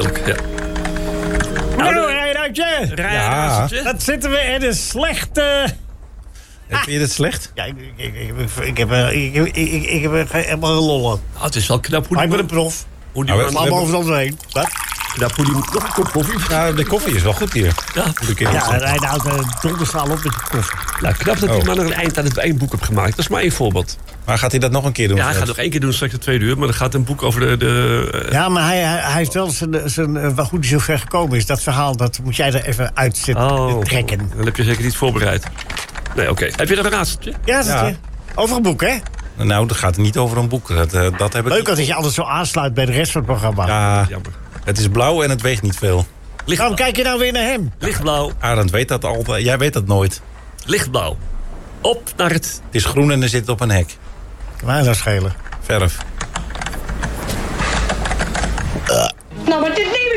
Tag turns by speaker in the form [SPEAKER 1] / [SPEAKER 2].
[SPEAKER 1] heerlijk, ja.
[SPEAKER 2] Nou, Rijnhoutje.
[SPEAKER 1] Rijnhoutje.
[SPEAKER 2] Dat zitten we in een slechte...
[SPEAKER 3] Vind je het slecht?
[SPEAKER 2] Ja, ik heb helemaal lollen.
[SPEAKER 1] Het is wel knap hoe
[SPEAKER 2] Maar ik ben
[SPEAKER 1] die
[SPEAKER 2] een prof.
[SPEAKER 1] hoe die
[SPEAKER 3] Maar
[SPEAKER 1] man...
[SPEAKER 3] we-
[SPEAKER 2] Allemaal over het andere heen. Wat?
[SPEAKER 1] Knap hoe die nog een kop koffie...
[SPEAKER 3] Ja, de koffie is wel goed hier.
[SPEAKER 1] Ja.
[SPEAKER 3] Moet ik eerlijk
[SPEAKER 2] Ja,
[SPEAKER 3] zeggen.
[SPEAKER 2] Rijnhout donderstraal op met de koffie.
[SPEAKER 1] Nou, knap dat die man er een eind aan het één boek heeft gemaakt. Dat is maar één voorbeeld.
[SPEAKER 3] Maar gaat hij dat nog een keer doen?
[SPEAKER 1] Ja, hij gaat nog één keer doen, straks de 2 uur. Maar dan gaat een boek over de
[SPEAKER 2] Ja, maar hij heeft wel zijn hoe hij zo ver gekomen is. Dat verhaal, dat moet jij er even uit zitten trekken.
[SPEAKER 1] Dan heb je zeker niet voorbereid. Nee, oké. Heb je nog een raadseltje?
[SPEAKER 2] Ja, dat
[SPEAKER 3] Ja.
[SPEAKER 2] over een boek, hè?
[SPEAKER 3] Nou, dat gaat niet over een boek. Dat heb ik
[SPEAKER 2] Leuk dat je altijd zo aansluit bij de rest van het programma.
[SPEAKER 3] Ja,
[SPEAKER 1] Jammer.
[SPEAKER 3] het is blauw en het weegt niet veel.
[SPEAKER 2] Waarom kijk je nou weer naar hem?
[SPEAKER 1] Lichtblauw.
[SPEAKER 3] Arend weet dat altijd. Jij weet dat nooit.
[SPEAKER 1] Lichtblauw. Op naar het...
[SPEAKER 3] Het is groen en er zit op een hek.
[SPEAKER 2] Waar dat schelen?
[SPEAKER 3] Verf.